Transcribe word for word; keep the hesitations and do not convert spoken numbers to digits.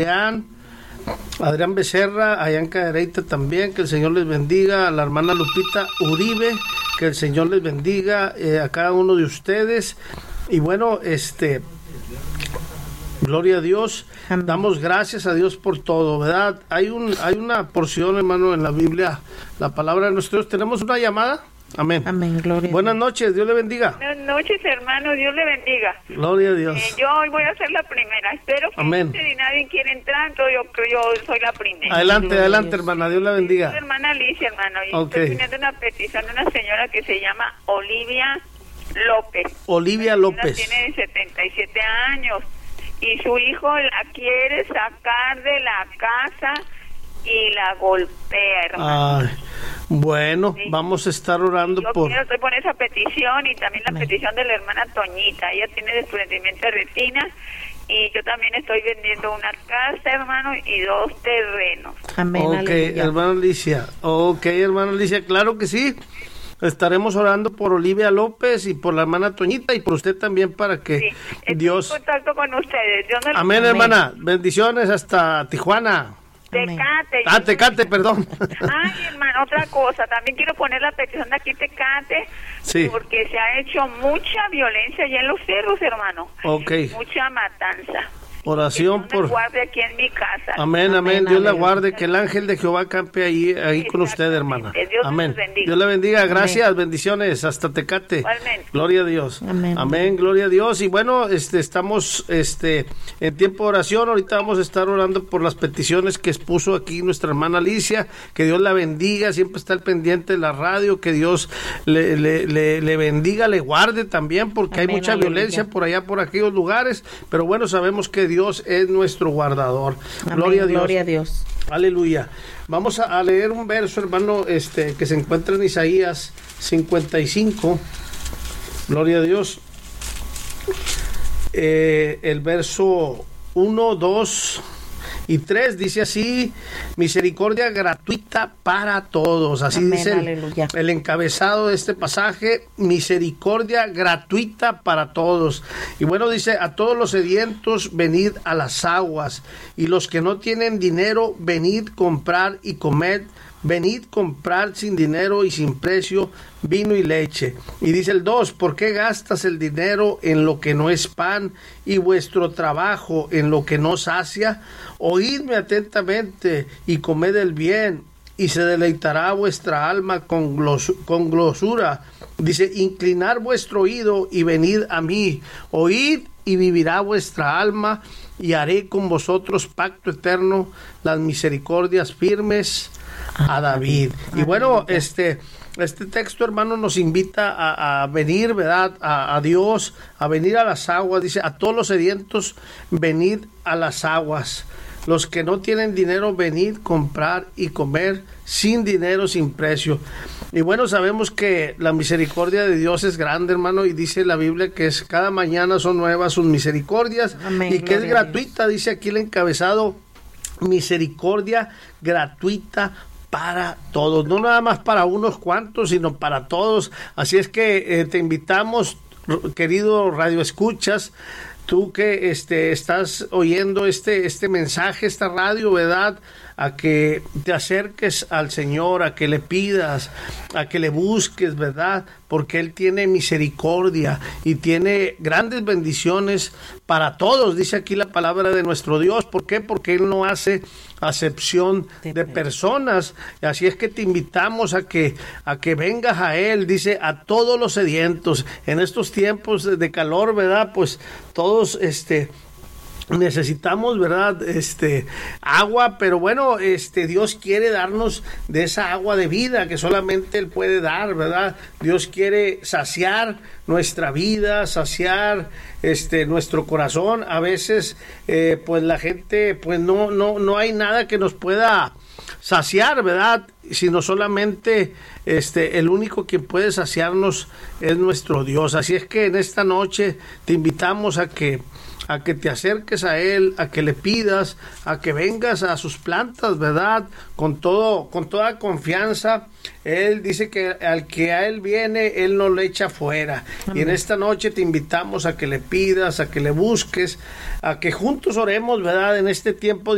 Adrián, Adrián Becerra, allá en Cadereyta también, que el Señor les bendiga, a la hermana Lupita Uribe, que el Señor les bendiga, eh, a cada uno de ustedes. Y bueno, este, gloria a Dios, Amén. Damos gracias a Dios por todo, ¿verdad? Hay un, hay una porción, hermano, en la Biblia, la palabra de nuestro Dios. ¿Tenemos una llamada? Amén. Amén, gloria. Buenas noches, Dios le bendiga. Buenas noches, hermano, Dios le bendiga. Gloria a Dios. Eh, yo hoy voy a ser la primera. Espero que Amén. si nadie quiere entrar, yo, yo, yo soy la primera. Adelante, Gloria a adelante, Dios. hermana, Dios la bendiga. Soy hermana Alicia, hermano, y Ok. estoy teniendo una petición de una señora que se llama Olivia López. Olivia Ella López. tiene setenta y siete años y su hijo la quiere sacar de la casa y la golpea, hermano. Ay, bueno, Sí. vamos a estar orando Yo por... quiero estoy por esa petición y también la Amén. petición de la hermana Toñita. Ella tiene desprendimiento de retina y yo también estoy vendiendo una casa, hermano, y dos terrenos. Amén, Ok, aleluya. hermana Alicia. Ok, hermana Alicia, claro que sí. Estaremos orando por Olivia López y por la hermana Toñita y por usted también para que Sí, estoy Dios... en contacto con ustedes. Dios me lo Amén, Amén. hermana. Bendiciones hasta Tijuana. Amén. Tecate. Ah, Tecate, perdón. Ay, hermano, otra cosa. También quiero poner la petición de aquí Tecate. Sí. Porque se ha hecho mucha violencia allá en los cerros, hermano. Ok. Mucha matanza. Oración Que Dios me por... guarde aquí en mi casa. Amén, amén. Amén, Dios la aleluya. guarde. Que el ángel de Jehová campe ahí, ahí con usted, hermana. Dios Amén. los bendiga. Dios la bendiga. Gracias, bendiciones. Hasta Tecate. Igualmente. Gloria a Dios. Amén. Amén, gloria a Dios. Y bueno, este, estamos este, en tiempo de oración. Ahorita vamos a estar orando por las peticiones que expuso aquí nuestra hermana Alicia. Que Dios la bendiga. Siempre está al pendiente de la radio. Que Dios le, le, le, le bendiga, le guarde también, porque hay Amén, mucha aleluya. violencia por allá, por aquellos lugares. Pero bueno, sabemos que Dios es nuestro guardador. Amén, Gloria a Dios. Gloria a Dios. Aleluya. Vamos a, a leer un verso, hermano, este, que se encuentra en Isaías cincuenta y cinco. Gloria a Dios. Eh, el verso uno, dos y tres dice así: misericordia gratuita para todos. Así Amén, dice el, aleluya. el encabezado de este pasaje: misericordia gratuita para todos. Y bueno, dice: a todos los sedientos, venid a las aguas, y los que no tienen dinero, venid comprar y comed. Venid comprar sin dinero y sin precio vino y leche. Y dice el dos: ¿por qué gastas el dinero en lo que no es pan y vuestro trabajo en lo que no sacia? Oídme atentamente y comed el bien, y se deleitará vuestra alma con, glos con glosura. Dice: inclinar vuestro oído y venid a mí. Oíd y vivirá vuestra alma, y haré con vosotros pacto eterno, las misericordias firmes a David. Y bueno, este este texto, hermano, nos invita a, a venir, ¿verdad? A, a Dios, a venir a las aguas. Dice: a todos los sedientos, venid a las aguas. Los que no tienen dinero, venid comprar y comer sin dinero, sin precio. Y bueno, sabemos que la misericordia de Dios es grande, hermano, y dice la Biblia que es cada mañana son nuevas sus misericordias. Amén, y que es gloria a gratuita, dice aquí el encabezado: misericordia gratuita para todos, no nada más para unos cuantos, sino para todos. Así es que eh, te invitamos, querido Radio Escuchas, tú que este, estás oyendo este, este mensaje, esta radio, ¿verdad?, a que te acerques al Señor, a que le pidas, a que le busques, ¿verdad?, porque Él tiene misericordia y tiene grandes bendiciones para todos, dice aquí la palabra de nuestro Dios. ¿Por qué? Porque Él no hace acepción de personas. Así es que te invitamos a que, a que vengas a Él, dice: a todos los sedientos. En estos tiempos de calor, ¿verdad?, pues todos este necesitamos, ¿verdad?, este agua, pero bueno, este Dios quiere darnos de esa agua de vida que solamente Él puede dar, ¿verdad? Dios quiere saciar nuestra vida, saciar este nuestro corazón. A veces eh, pues la gente, pues no no no hay nada que nos pueda saciar, ¿verdad?, sino solamente este el único que puede saciarnos es nuestro Dios. Así es que en esta noche te invitamos a que a que te acerques a Él, a que le pidas, a que vengas a sus plantas, ¿verdad?, con todo, con toda confianza. Él dice que al que a Él viene, Él no le echa fuera. Amén. Y en esta noche te invitamos a que le pidas, a que le busques, a que juntos oremos, ¿verdad?, en este tiempo